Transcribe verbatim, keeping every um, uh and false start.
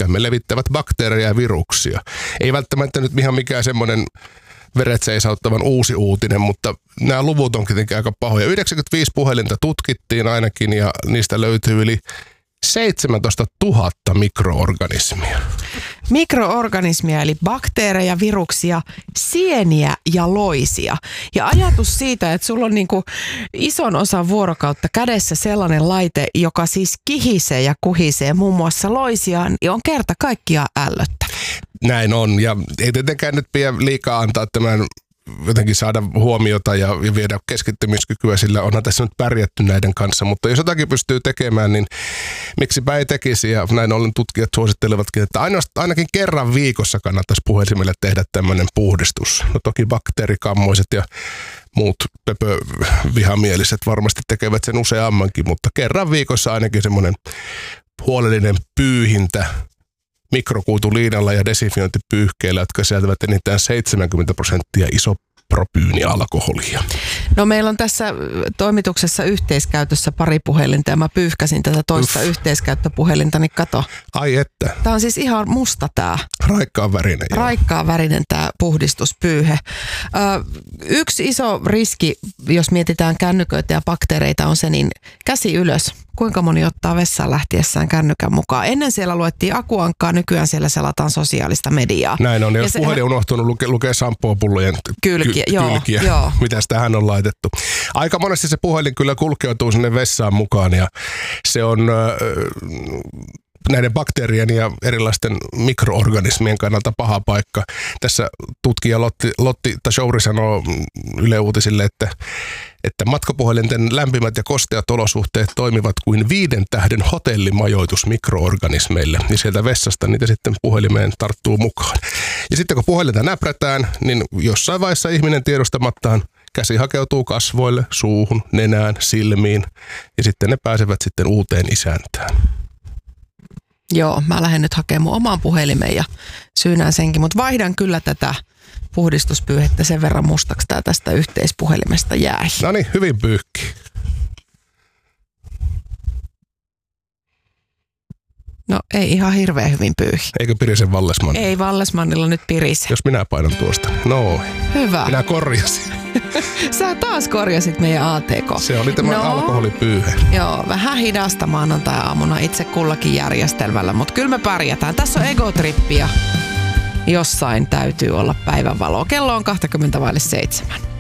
ihovyöhykkeemme levittävät bakteereja ja viruksia. Ei välttämättä nyt ihan mikään semmoinen veret seisauttavan uusi uutinen, mutta nämä luvut on kuitenkin aika pahoja. yhdeksänkymmentäviisi puhelinta tutkittiin ainakin ja niistä löytyy yli seitsemäntoista tuhatta mikroorganismia. Mikroorganismia eli bakteereja, viruksia, sieniä ja loisia. Ja ajatus siitä, että sulla on niin kuin ison osan vuorokautta kädessä sellainen laite, joka siis kihisee ja kuhisee muun muassa loisia, niin on kerta kaikkiaan ällöttä. Näin on, ja ei tietenkään nyt pidä liikaa antaa tämän jotenkin saada huomiota ja, ja viedä keskittymiskykyä, sillä onhan tässä nyt pärjätty näiden kanssa, mutta jos jotakin pystyy tekemään, niin miksipä ei tekisi, ja näin ollen tutkijat suosittelevatkin, että ainakin kerran viikossa kannattaisi puhelimelle tehdä tämmöinen puhdistus. No toki bakteerikammoiset ja muut pöpövihamieliset varmasti tekevät sen useammankin, mutta kerran viikossa ainakin semmoinen huolellinen pyyhintä mikrokuituliinalla ja desinfiointipyyhkeillä, jotka sisältävät enintään seitsemänkymmentä prosenttia isopropyynialkoholia. No meillä on tässä toimituksessa yhteiskäytössä pari puhelinta ja mä pyyhkäsin tätä toista Uff. yhteiskäyttöpuhelinta, niin kato. Ai että. Tää on siis ihan musta tää. Raikkaan värinen. Joo. Raikkaan värinen tää puhdistuspyyhe. Ö, yksi iso riski, jos mietitään kännyköitä ja bakteereita, on se, niin käsi ylös. Kuinka moni ottaa vessaan lähtiessään kännykän mukaan? Ennen siellä luettiin akuankkaa, nykyään siellä selataan sosiaalista mediaa. Näin on, ja jos se, puhelin on unohtunut lukea, lukea sampoopullojen kylkiä, ky- joo, kylkiä joo. mitä tähän on laitettu. Aika monesti se puhelin kyllä kulkeutuu sinne vessaan mukaan, ja se on Äh, näiden bakteerien ja erilaisten mikroorganismien kannalta paha paikka. Tässä tutkija Lotti, Lotti Tashouri sanoo Yle Uutisille, että, että matkapuhelinten lämpimät ja kosteat olosuhteet toimivat kuin viiden tähden hotellimajoitus mikroorganismeille. Ja sieltä vessasta niitä sitten puhelimeen tarttuu mukaan. Ja sitten kun puhelinta näprätään, niin jossain vaiheessa ihminen tiedostamattaan käsi hakeutuu kasvoille, suuhun, nenään, silmiin ja sitten ne pääsevät sitten uuteen isäntään. Joo, mä lähden nyt hakemaan mun oman puhelimen ja syynään senkin, mutta vaihdan kyllä tätä puhdistuspyyhettä sen verran mustaksi tää tästä yhteispuhelimesta jäi. No niin, hyvin pyyhki. No ei ihan hirveän hyvin pyyhi. Eikö Pirisen Vallesmanni? Ei Vallesmannilla nyt pirise. Jos minä painan tuosta. No. Hyvä. Minä korjasin. Sä taas korjasit meidän A T K. Se oli tämä no, alkoholipyyhe. Joo, vähän hidasta maanantai-aamuna itse kullakin järjestelmällä, mutta kyllä me pärjätään. Tässä on egotrippi ja jossain täytyy olla päivänvaloa. Kello on kaksikymmentä vaille seitsemän.